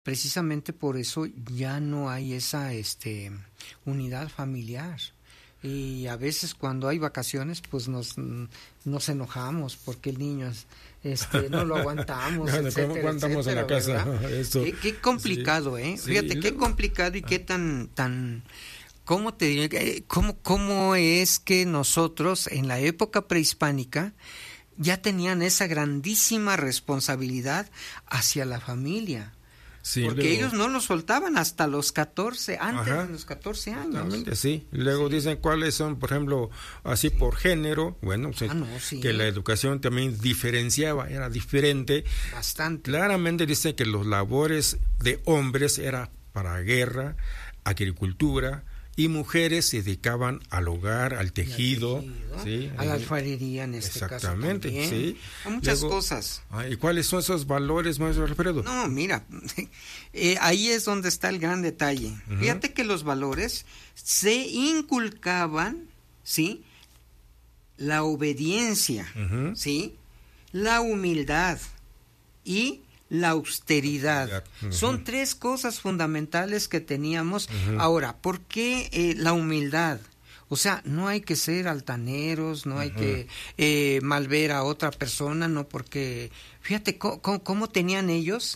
Precisamente por eso ya no hay esa unidad familiar. Y a veces cuando hay vacaciones pues nos enojamos porque el niño no lo aguantamos, ¿Cómo aguantamos en la casa? Qué complicado, sí, fíjate, qué complicado y qué tan ¿cómo te diré? ¿Cómo es que nosotros en la época prehispánica ya tenían esa grandísima responsabilidad hacia la familia? Sí, porque luego, ellos no lo soltaban hasta los 14, antes ajá, de los 14 años. Sí, luego sí. Dicen cuáles son, por ejemplo, así por género, bueno, sí. que la educación también diferenciaba, era diferente. Bastante. Claramente dice que los labores de hombres era para guerra, agricultura, y mujeres se dedicaban al hogar, al tejido, ¿sí? A la alfarería en este exactamente, caso sí. A muchas cosas. ¿Y cuáles son esos valores, maestro Alfredo? No, mira, ahí es donde está el gran detalle. Uh-huh. Fíjate que los valores se inculcaban, ¿sí? La obediencia, uh-huh, ¿sí? La humildad y la austeridad. Uh-huh. Son tres cosas fundamentales que teníamos. Uh-huh. Ahora, ¿por qué la humildad? O sea, no hay que ser altaneros, no hay uh-huh que malver a otra persona, no, porque fíjate cómo tenían ellos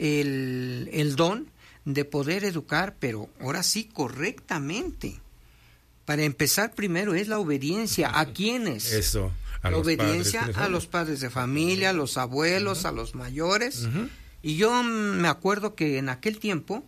el don de poder educar, pero ahora sí correctamente. Para empezar, primero es la obediencia. ¿A quiénes? Eso. La obediencia a los padres de familia, a los abuelos, uh-huh, a los mayores. Uh-huh. Y yo me acuerdo que en aquel tiempo,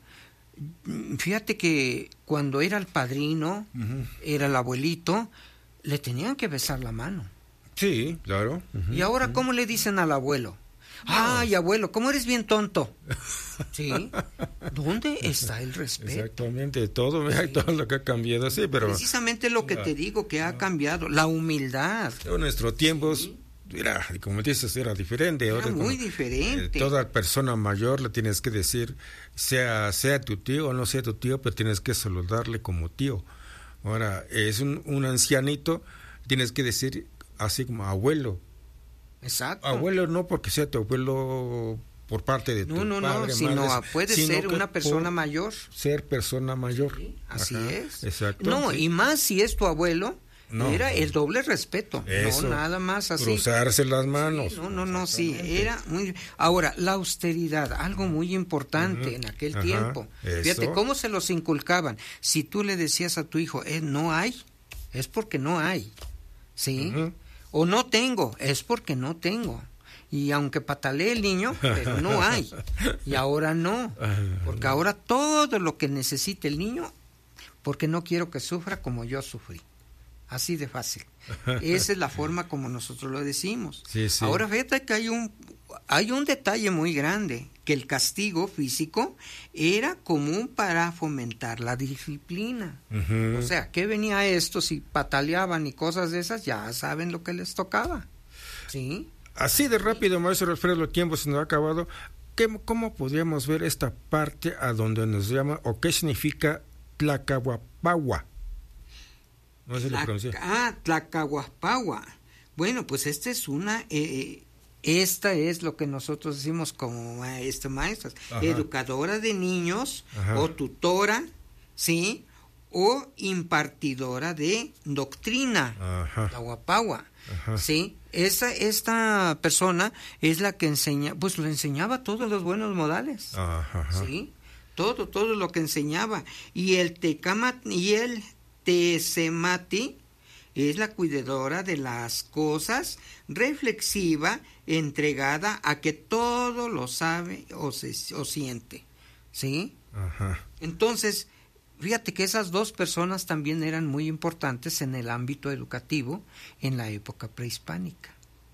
fíjate que cuando era el padrino, uh-huh, era el abuelito, le tenían que besar la mano. Sí, claro. Uh-huh. Y ahora, ¿cómo le dicen al abuelo? ¡Ay, abuelo, cómo eres bien tonto! ¿Sí? ¿Dónde está el respeto? Exactamente, todo lo que ha cambiado, sí, pero... Precisamente lo que te digo que ha cambiado, la humildad. En nuestros tiempos, era, como dices, era diferente. Era ahora muy diferente. Toda persona mayor le tienes que decir, sea tu tío o no sea tu tío, pero tienes que saludarle como tío. Ahora, es un ancianito, tienes que decir así como abuelo. Exacto. Abuelo no porque sea tu abuelo por parte de tu padre, sino puede ser una persona mayor. Ser persona mayor. Sí, así es. Exacto. No, sí. Y más si es tu abuelo, era el doble respeto. Eso, no nada más así. Cruzarse las manos. Sí, era muy... Ahora, la austeridad, algo muy importante uh-huh en aquel tiempo. Eso. Fíjate cómo se los inculcaban. Si tú le decías a tu hijo, no hay, es porque no hay. ¿Sí? Uh-huh. O no tengo, es porque no tengo. Y aunque patalee el niño, pero no hay. Y ahora no, porque ahora todo lo que necesite el niño, porque no quiero que sufra como yo sufrí. Así de fácil. Esa es la forma como nosotros lo decimos. Sí, sí. Ahora fíjate que hay un detalle muy grande, que el castigo físico era común para fomentar la disciplina. Uh-huh. O sea, ¿qué venía esto? Si pataleaban y cosas de esas, ya saben lo que les tocaba. ¿Sí? Así de rápido, maestro Alfredo, el tiempo se nos ha acabado. ¿Cómo podríamos ver esta parte a donde nos llama, o qué significa Tlacahuapahua? No sé si lo pronuncié. Tlacahuapahua. Bueno, pues esta es lo que nosotros decimos como maestras, ajá, educadora de niños, ajá, o tutora, ¿sí? O impartidora de doctrina, Tlahuapahua, ¿sí? Esta persona es la que le enseñaba todos los buenos modales, ajá, ¿sí? Todo lo que enseñaba. Y el Tecemati es la cuidadora de las cosas, reflexiva, entregada a que todo lo sabe o siente, ¿sí? Ajá. Entonces, fíjate que esas dos personas también eran muy importantes en el ámbito educativo en la época prehispánica.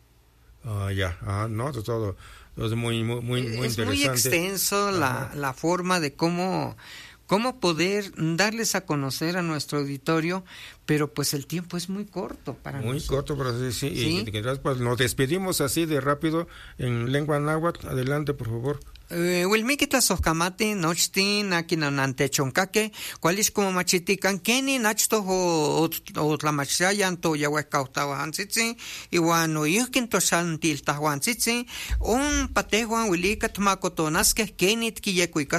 No, todo es muy interesante. Es muy extenso la forma de cómo poder darles a conocer a nuestro auditorio, pero pues el tiempo es muy corto para nosotros. Muy corto, pero sí. ¿Sí? Y pues nos despedimos así de rápido en lengua náhuatl. Adelante, por favor. Wilmiquita soscamati nochtin akinanantechoncaque, cualis como machitican keni nachto o tlamachsayan to yahuescautahuantzitzi, iwan oyuhkin toshantiltahuantzitzi, un patehuan wilika tmacotonasque kenit quillecuicas